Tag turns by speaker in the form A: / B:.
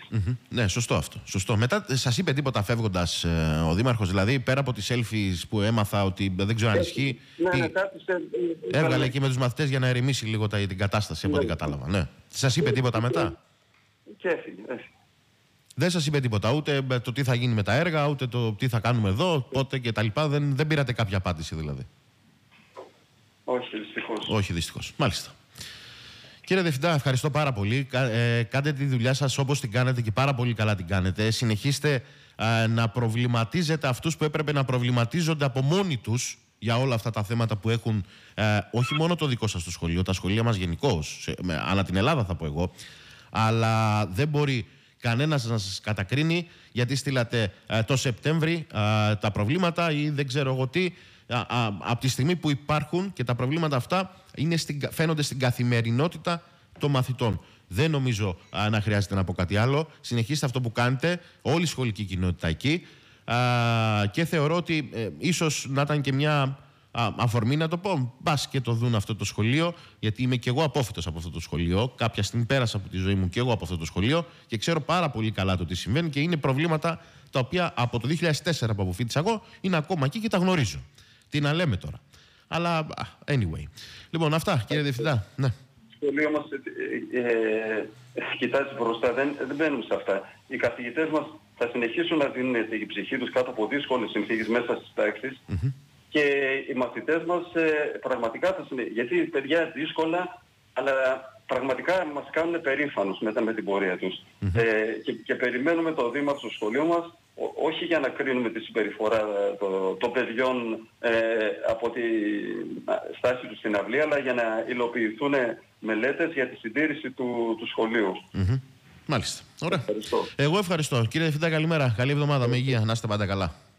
A: μαθητής.
B: Ναι, σωστό αυτό. Σωστό. Μετά σας είπε τίποτα φεύγοντας ο Δήμαρχος, δηλαδή πέρα από τις selfies που έμαθα ότι δεν ξέρω αν ισχύει.
A: Ναι,
B: έβγαλε εκεί με τους μαθητές για να ερεμήσει λίγο την κατάσταση, από ό,τι κατάλαβα. Ναι. Σας είπε τίποτα μετά?
A: Και έφυγε.
B: Δεν σας είπε τίποτα, ούτε το τι θα γίνει με τα έργα, ούτε το τι θα κάνουμε εδώ, πότε κτλ. Δεν πήρατε κάποια απάντηση δηλαδή?
A: Όχι, δυστυχώς.
B: Όχι, δυστυχώς. Μάλιστα. Κύριε Διευθυντά, ευχαριστώ πάρα πολύ. Κάντε τη δουλειά σας όπως την κάνετε και πάρα πολύ καλά την κάνετε. Συνεχίστε να προβληματίζετε αυτούς που έπρεπε να προβληματίζονται από μόνοι τους για όλα αυτά τα θέματα που έχουν όχι μόνο το δικό σας το σχολείο, τα σχολεία μας γενικώς, ανά την Ελλάδα θα πω εγώ, αλλά δεν μπορεί κανένας να σας κατακρίνει γιατί στείλατε το Σεπτέμβρη τα προβλήματα ή δεν ξέρω εγώ τι. Από τη στιγμή που υπάρχουν και τα προβλήματα αυτά φαίνονται στην καθημερινότητα των μαθητών. Δεν νομίζω να χρειάζεται να πω κάτι άλλο. Συνεχίστε αυτό που κάνετε, όλη η σχολική κοινότητα εκεί, και θεωρώ ότι ίσως να ήταν και μια αφορμή να το πω, μπας και το δουν αυτό το σχολείο, γιατί είμαι και εγώ απόφοιτος από αυτό το σχολείο. Κάποια στιγμή πέρασα από τη ζωή μου και εγώ από αυτό το σχολείο και ξέρω πάρα πολύ καλά το τι συμβαίνει και είναι προβλήματα τα οποία από το 2004 που αποφοίτησα εγώ είναι ακόμα εκεί και τα γνωρίζω. Τι να λέμε τώρα. Αλλά anyway. Λοιπόν, αυτά κύριε Διευθυντά. Ναι.
A: Το σχολείο μας κοιτάζει μπροστά, δεν μπαίνουμε σε αυτά. Οι καθηγητές μας θα συνεχίσουν να δίνουν την ψυχή τους κάτω από δύσκολες συνθήκες μέσα στις τάξεις. Και οι μαθητές μας πραγματικά θα συνεχίσουν. Γιατί παιδιά δύσκολα, αλλά πραγματικά μας κάνουν περήφανους μετά με την πορεία τους. Και περιμένουμε το Δήμαρχο στο σχολείο μας, όχι για να κρίνουμε τη συμπεριφορά των παιδιών από τη στάση τους στην αυλή, αλλά για να υλοποιηθούν μελέτες για τη συντήρηση του σχολείου.
B: Μάλιστα. Ωραία.
A: Ευχαριστώ.
B: Εγώ ευχαριστώ. Κύριε Διευθυντά, καλημέρα. Καλή εβδομάδα. Με υγεία. Να είστε πάντα καλά.